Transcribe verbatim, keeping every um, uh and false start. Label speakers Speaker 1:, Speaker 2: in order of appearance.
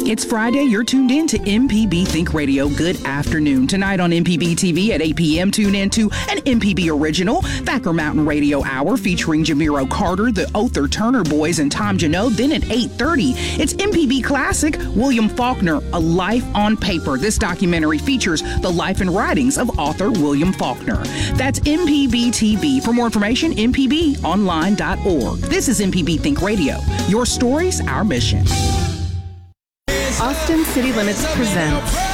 Speaker 1: It's Friday. You're tuned in to M P B Think Radio. Good afternoon. Tonight on M P B T V at eight p.m., tune in to an M P B original, Thacker Mountain Radio Hour, featuring Jamiro Carter, the Other Turner Boys, and Tom Janot. Then at eight thirty, it's M P B Classic, William Faulkner, A Life on Paper. This documentary features the life and writings of author William Faulkner. That's M P B T V. For more information, m p b online dot org. This is M P B Think Radio. Your stories, our mission.
Speaker 2: Austin City Limits presents